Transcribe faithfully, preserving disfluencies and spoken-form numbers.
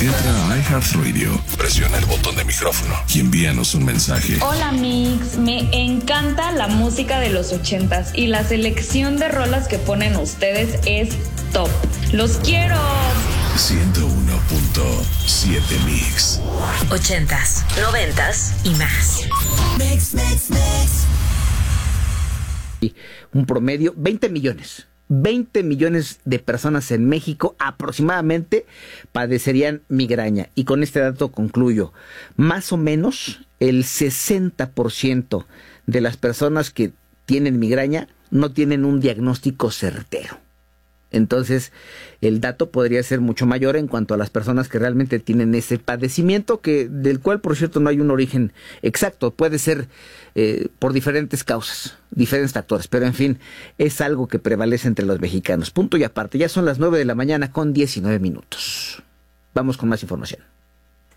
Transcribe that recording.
Entra a iHeartRadio, presiona el botón de micrófono y envíanos un mensaje. Hola Mix, me encanta la música de los ochentas y la selección de rolas que ponen ustedes es top. ¡Los quiero! ciento uno punto siete Mix. Ochentas, noventas y más. Mix, mix, mix. Un promedio, veinte millones. veinte millones de personas en México aproximadamente padecerían migraña. Y con este dato concluyo. Más o menos el sesenta por ciento de las personas que tienen migraña no tienen un diagnóstico certero. Entonces, el dato podría ser mucho mayor en cuanto a las personas que realmente tienen ese padecimiento, que del cual, por cierto, no hay un origen exacto. Puede ser eh, por diferentes causas, diferentes factores, pero en fin, es algo que prevalece entre los mexicanos. Punto y aparte, ya son las nueve de la mañana con diecinueve minutos. Vamos con más información.